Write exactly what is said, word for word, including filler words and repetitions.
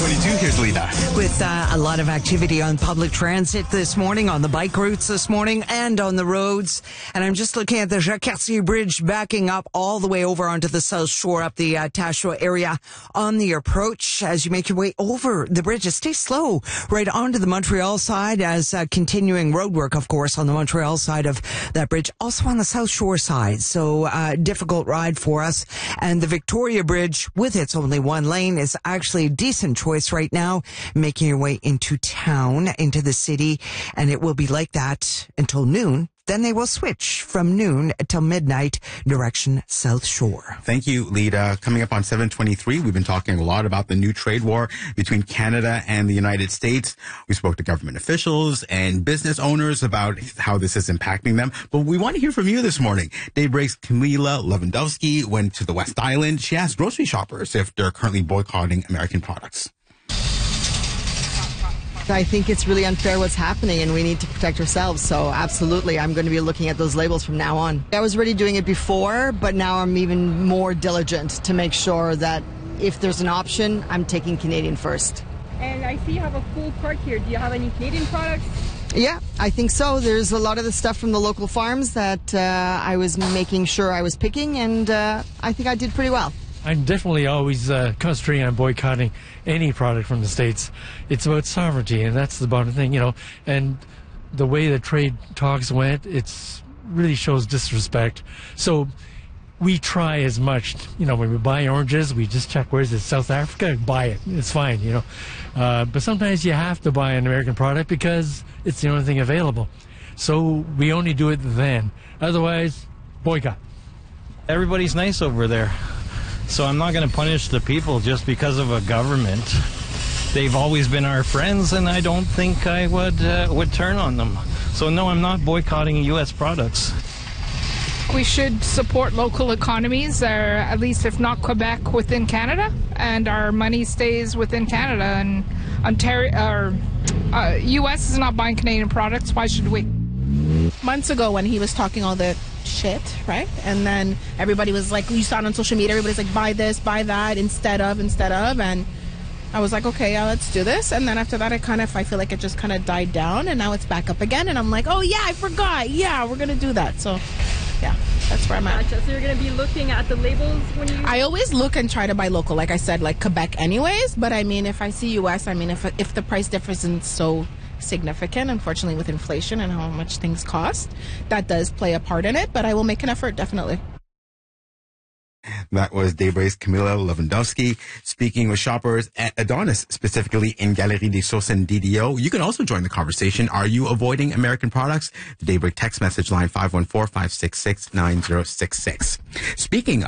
twenty-two, here's Lita. With uh, a lot of activity on public transit this morning, on the bike routes this morning, and on the roads. And I'm just looking at the Jacques Cartier Bridge backing up all the way over onto the South Shore, up the uh, Taschereau area on the approach. As you make your way over the bridge, stay slow right onto the Montreal side, as uh, continuing road work, of course, on the Montreal side of that bridge. Also on the South Shore side. So uh, difficult ride for us. And the Victoria Bridge, with its only one lane, is actually a decent choice right now, making your way into town, into the city, and it will be like that until noon. Then they will switch from noon till midnight, direction South Shore. Thank you, Lita. Coming up on seven twenty-three, we've been talking a lot about the new trade war between Canada and the United States. We spoke to government officials and business owners about how this is impacting them. But we want to hear from you this morning. Daybreak's Camila Lewandowski went to the West Island. She asked grocery shoppers if they're currently boycotting American products. I think it's really unfair what's happening, and we need to protect ourselves. So absolutely, I'm going to be looking at those labels from now on. I was already doing it before, but now I'm even more diligent to make sure that if there's an option, I'm taking Canadian first. And I see you have a full cart here. Do you have any Canadian products? Yeah, I think so. There's a lot of the stuff from the local farms that uh, I was making sure I was picking, and uh, I think I did pretty well. I'm definitely always uh, concentrating on boycotting any product from the States. It's about sovereignty, and that's the bottom thing, you know. And the way the trade talks went, it's really shows disrespect. So we try as much, you know, when we buy oranges, we just check, where's it, South Africa? Buy it. It's fine, you know. Uh, but sometimes you have to buy an American product because it's the only thing available. So we only do it then. Otherwise, boycott. Everybody's nice over there. So I'm not going to punish the people just because of a government. They've always been our friends, and I don't think I would uh, would turn on them. So no, I'm not boycotting U S products. We should support local economies, or at least if not Quebec, within Canada, and our money stays within Canada. And Ontario, or uh, U S is not buying Canadian products. Why should we? Months ago, when he was talking all the shit, right? And then everybody was like, you saw it on social media, everybody's like, buy this, buy that, instead of, instead of, and I was like, okay, yeah, let's do this. And then after that, I kind of, I feel like it just kind of died down, and now it's back up again, and I'm like, oh yeah, I forgot, yeah, we're gonna do that. So yeah, that's where I'm at. Gotcha. So you're gonna be looking at the labels when you... I always look and try to buy local, like I said, like Quebec anyways, but I mean, if I see U S, I mean, if if the price difference isn't so significant, unfortunately, with inflation and how much things cost, that does play a part in it, but I will make an effort, definitely. That was Daybreak's Camila Lewandowski speaking with shoppers at Adonis, specifically in Galerie des Sources and D D O. You can also join the conversation. Are you avoiding American products? The Daybreak text message line five one four, five six six, nine zero six six. Speaking